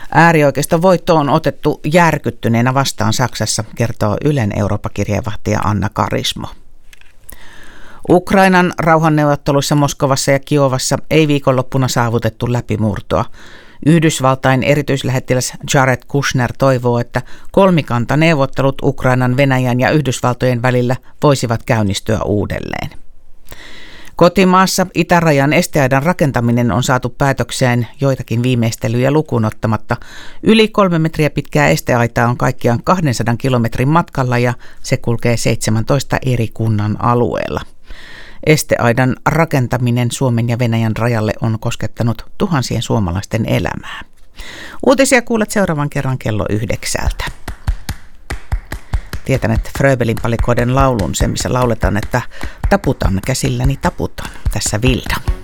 Äärioikeiston voitto on otettu järkyttyneenä vastaan Saksassa, kertoo Ylen Eurooppa-kirjeenvaihtaja Anna Karismo. Ukrainan rauhanneuvotteluissa Moskovassa ja Kiovassa ei viikonloppuna saavutettu läpimurtoa. Yhdysvaltain erityislähettiläs Jared Kushner toivoo, että kolmikantaneuvottelut Ukrainan, Venäjän ja Yhdysvaltojen välillä voisivat käynnistyä uudelleen. Kotimaassa itärajan esteaidan rakentaminen on saatu päätökseen joitakin viimeistelyjä lukuun ottamatta. Yli 3 metriä pitkää esteaitaa on kaikkiaan 200 kilometrin matkalla ja se kulkee 17 eri kunnan alueella. Esteaidan rakentaminen Suomen ja Venäjän rajalle on koskettanut tuhansien suomalaisten elämää. Uutisia kuulet seuraavan kerran kello 9. Tietänet Fröbelin palikoiden laulun, se missä lauletaan, että taputan käsilläni taputan. Tässä Vilda.